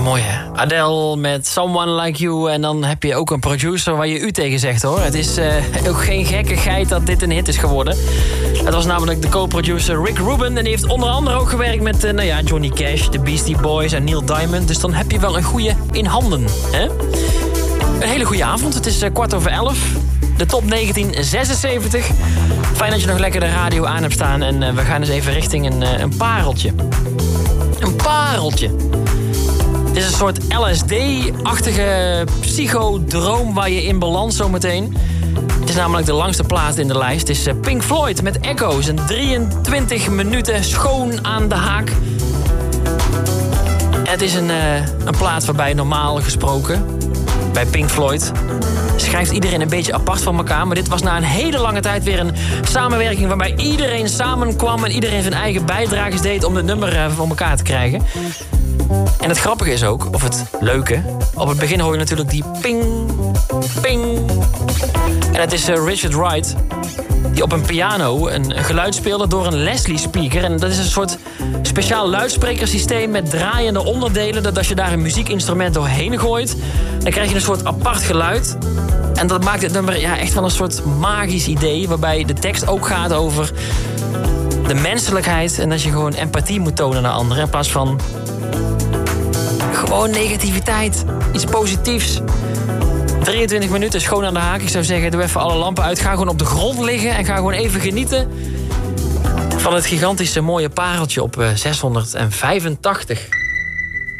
mooi hè. Adele met Someone Like You. En dan heb je ook een producer waar je u tegen zegt hoor. Het is ook geen gekkigheid dat dit een hit is geworden. Het was namelijk de co-producer Rick Rubin. En die heeft onder andere ook gewerkt met Johnny Cash, de Beastie Boys en Neil Diamond. Dus dan heb je wel een goede in handen. Hè? Een hele goede avond. Het is 11:15. De top 1976. Fijn dat je nog lekker de radio aan hebt staan. En we gaan eens even richting een pareltje. Een pareltje. Het is een soort LSD-achtige psychodroom waar je in belandt zometeen. Het is namelijk de langste plaat in de lijst. Het is Pink Floyd met Echoes. En 23 minuten schoon aan de haak. Het is een plaat waarbij normaal gesproken, bij Pink Floyd, schrijft iedereen een beetje apart van elkaar. Maar dit was na een hele lange tijd weer een samenwerking waarbij iedereen samenkwam en iedereen zijn eigen bijdrages deed om het nummer voor elkaar te krijgen. En het grappige is ook, of het leuke, op het begin hoor je natuurlijk die ping, ping. En het is Richard Wright die op een piano een geluid speelde door een Leslie speaker. En dat is een soort speciaal luidsprekersysteem met draaiende onderdelen. Dat als je daar een muziekinstrument doorheen gooit, dan krijg je een soort apart geluid. En dat maakt het nummer echt wel een soort magisch idee, waarbij de tekst ook gaat over de menselijkheid en dat je gewoon empathie moet tonen naar anderen in plaats van gewoon negativiteit. Iets positiefs. 23 minuten schoon aan de haak. Ik zou zeggen, doe even alle lampen uit. Ga gewoon op de grond liggen en ga gewoon even genieten van het gigantische mooie pareltje op 685.